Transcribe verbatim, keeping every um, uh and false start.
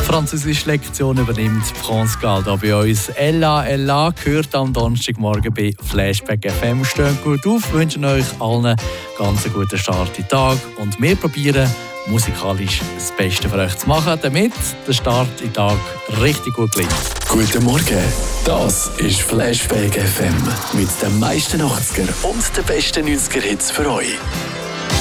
französische Lektion übernimmt France Gall hier bei uns. Ella, Ella gehört am Donnerstagmorgen bei Flashback F M. Steht gut auf, wünschen euch allen ganz einen guten Start in den Tag und wir probieren musikalisch das Beste für euch zu machen, damit der Start in den Tag richtig gut gelingt. Guten Morgen, das ist Flashback F M mit den meisten achtziger und den besten neunziger Hits für euch.